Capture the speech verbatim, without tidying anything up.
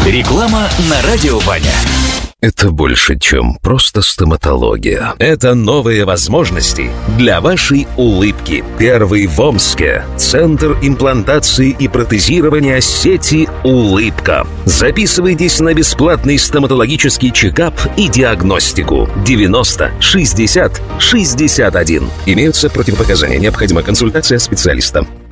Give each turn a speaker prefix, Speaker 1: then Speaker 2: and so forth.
Speaker 1: Реклама на радио Ваня.
Speaker 2: Это больше, чем просто стоматология. Это новые возможности для вашей улыбки. Первый в Омске. Центр имплантации и протезирования сети «Улыбка». Записывайтесь на бесплатный стоматологический чекап и диагностику. девяносто шестьдесят шестьдесят один. Имеются противопоказания. Необходима консультация специалиста.